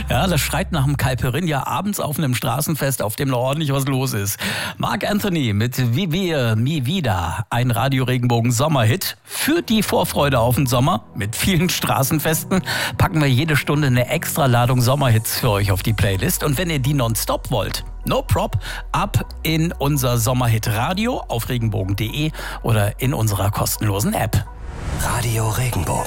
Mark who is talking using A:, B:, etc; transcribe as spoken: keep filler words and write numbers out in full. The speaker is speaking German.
A: Ja, das schreit nach dem Caipirinha abends auf einem Straßenfest, auf dem noch ordentlich was los ist. Marc Anthony mit Vivir Mi Vida, ein Radio Regenbogen Sommerhit. Für die Vorfreude auf den Sommer mit vielen Straßenfesten packen wir jede Stunde eine extra Ladung Sommerhits für euch auf die Playlist. Und wenn ihr die nonstop wollt, no prop, ab in unser Sommerhit Radio auf regenbogen punkt de oder in unserer kostenlosen App.
B: Radio Regenbogen.